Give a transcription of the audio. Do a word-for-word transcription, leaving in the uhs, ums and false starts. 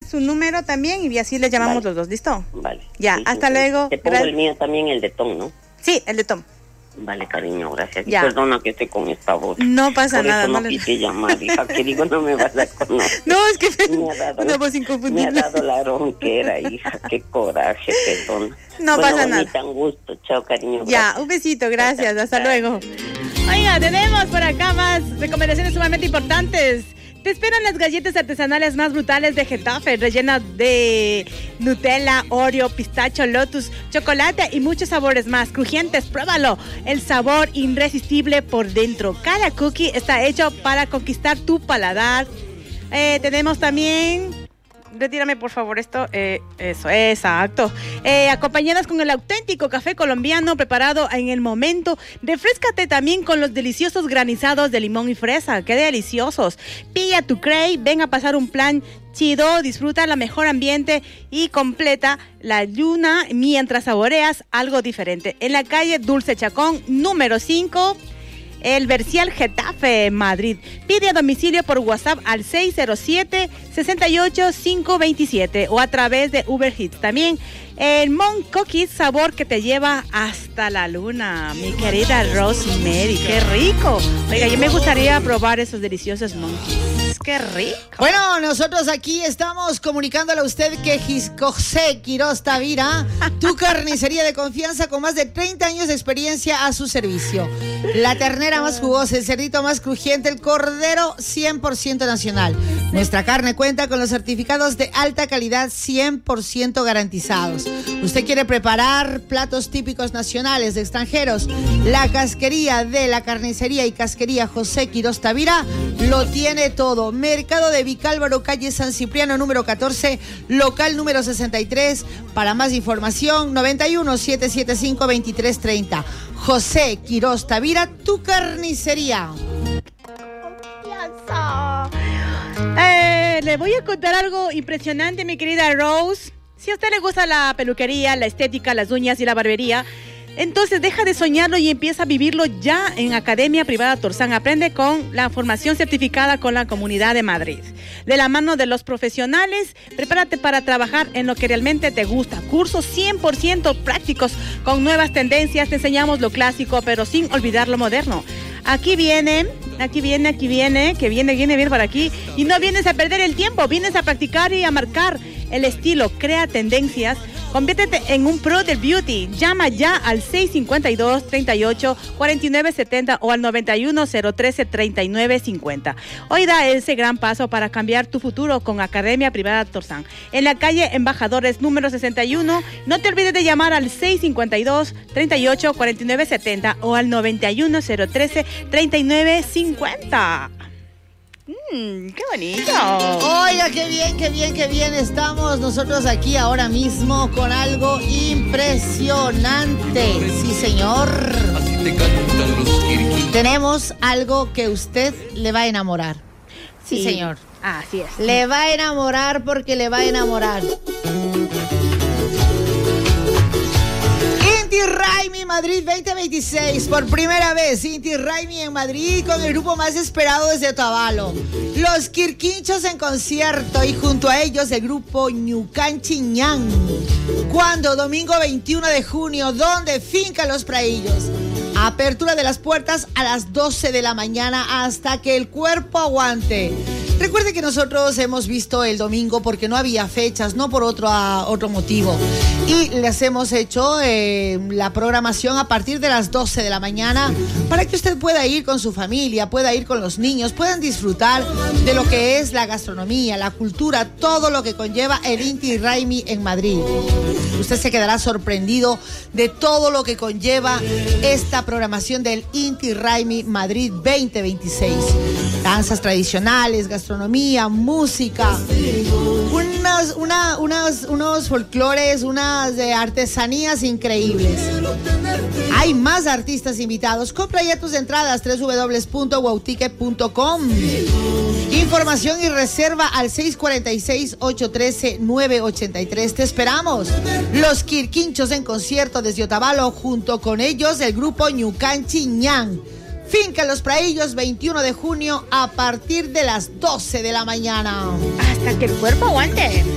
su número también y así le llamamos vale. los dos, ¿listo? Vale. Ya, sí, hasta sí, luego. Te pongo Gra- el mío también, el de Tom, ¿no? Sí, el de Tom. Vale, cariño, gracias. Ya. Y perdona que esté con esta voz. No pasa Por nada. Eso no no quise le... llamar, hija, que digo, no me vas a conocer. No, es que me ha dado, una voz inconfundible. Me ha dado la ronquera, hija, qué coraje, perdona. No bueno, pasa nada. Tan gusto, chao, cariño. Ya, gracias. un besito, gracias, hasta luego. Oiga, tenemos por acá más recomendaciones sumamente importantes. Te esperan las galletas artesanales más brutales de Getafe, rellenas de Nutella, Oreo, pistacho, Lotus, chocolate y muchos sabores más. Crujientes, pruébalo. El sabor irresistible por dentro. Cada cookie está hecho para conquistar tu paladar. Eh, tenemos también... Retírame por favor esto, eh, eso, exacto. Eh, acompañadas con el auténtico café colombiano preparado en el momento. Refréscate también con los deliciosos granizados de limón y fresa, qué deliciosos. Pilla tu crey, ven a pasar un plan chido, disfruta la mejor ambiente y completa la luna mientras saboreas algo diferente. En la calle Dulce Chacón, número cinco. El Bercial Getafe, Madrid. Pide a domicilio por WhatsApp al seis cero siete, seis ocho, cinco dos siete o a través de Uber Eats. También el Mon Cookies, sabor que te lleva hasta la luna. Mi querida Rosemary, qué rico. Oiga, yo me gustaría probar esos deliciosos monkeys. Qué rico. Bueno, nosotros aquí estamos comunicándole a usted que José Quiroz Tavira, tu carnicería de confianza con más de treinta años de experiencia a su servicio. La ternera más jugosa, el cerdito más crujiente, el cordero cien por ciento nacional. Nuestra carne cuenta con los certificados de alta calidad cien por ciento garantizados. ¿Usted quiere preparar platos típicos nacionales de extranjeros? La casquería de la carnicería y casquería José Quiroz Tavira lo tiene todo. Mercado de Vicálvaro, calle San Cipriano, número catorce, local número sesenta y tres. Para más información, noventa y uno, setecientos setenta y cinco, veintitrés treinta. José Quiroz Tavira, tu carnicería. Eh, le voy a contar algo impresionante, mi querida Rose. Si a usted le gusta la peluquería, la estética, las uñas y la barbería, entonces deja de soñarlo y empieza a vivirlo ya en Academia Privada Torzán. Aprende con la formación certificada con la Comunidad de Madrid. De la mano de los profesionales, prepárate para trabajar en lo que realmente te gusta. Cursos cien por ciento prácticos con nuevas tendencias. Te enseñamos lo clásico, pero sin olvidar lo moderno. Aquí viene, aquí viene, aquí viene, que viene, viene, viene para aquí. Y no vienes a perder el tiempo, vienes a practicar y a marcar el estilo. Crea tendencias. Conviértete en un pro del beauty. Llama ya al seis cinco dos, treinta y ocho, cuarenta y nueve setenta o al noventa y uno, cero trece, treinta y nueve cincuenta. Hoy da ese gran paso para cambiar tu futuro con Academia Privada Torzán. En la calle Embajadores número sesenta y uno. No te olvides de llamar al seis cinco dos, treinta y ocho, cuarenta y nueve setenta o al noventa y uno, cero trece, treinta y nueve cincuenta. Mmm, qué bonito. Oiga, qué bien, qué bien, qué bien. Estamos nosotros aquí ahora mismo con algo impresionante. Sí, señor. Así te cantan los Kirkis. Tenemos algo que usted le va a enamorar. Sí, sí, señor. Así es. Le va a enamorar porque le va a enamorar. Inti Raymi Madrid veinte veintiséis, por primera vez Inti Raymi en Madrid con el grupo más esperado desde Otavalo, los Quirquinchos en concierto y junto a ellos el grupo Ñucanchi Ñan. ¿Cuándo? Domingo veintiuno de junio, donde Finca Los Praillos. Apertura de las puertas a las doce de la mañana hasta que el cuerpo aguante. Recuerde que nosotros hemos visto el domingo porque no había fechas, no por otro, uh, otro motivo. Y les hemos hecho eh, la programación a partir de las doce de la mañana para que usted pueda ir con su familia, pueda ir con los niños, puedan disfrutar de lo que es la gastronomía, la cultura, todo lo que conlleva el Inti Raymi en Madrid. Usted se quedará sorprendido de todo lo que conlleva esta programación del Inti Raymi Madrid veinte veintiséis. Danzas tradicionales, gastronomía, música, unas, una, unas, unos folclores, unas de artesanías increíbles. Hay más artistas invitados. Compra ya tus entradas, doble u doble u doble u punto wow ticket punto com. Información y reserva al seis cuatro seis, ocho uno tres, nueve ocho tres. Te esperamos. Los Quirquinchos en concierto desde Otavalo, junto con ellos el grupo Ñucanchi Ñan. Finca Los Praillos, veintiuno de junio a partir de las doce de la mañana. Hasta que el cuerpo aguante.